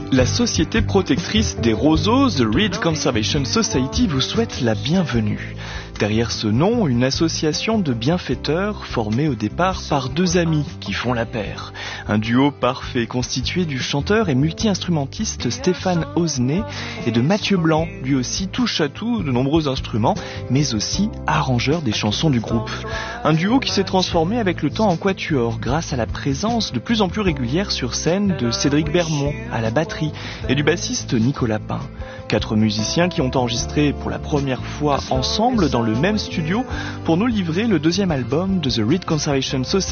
La société protectrice des roseaux, The Reed Conservation Society, vous souhaite la bienvenue. Derrière ce nom, une association de bienfaiteurs formée au départ par deux amis qui font la paire. Un duo parfait constitué du chanteur et multi-instrumentiste Stéphane Osnay et de Mathieu Blanc, lui aussi touche à tout de nombreux instruments, mais aussi arrangeur des chansons du groupe. Un duo qui s'est transformé avec le temps en quatuor grâce à la présence de plus en plus régulière sur scène de Cédric Bermond à la batterie et du bassiste Nicolas Pin. 4 musiciens qui ont enregistré pour la première fois ensemble dans le même studio pour nous livrer le deuxième album de The Reed Conservation Society.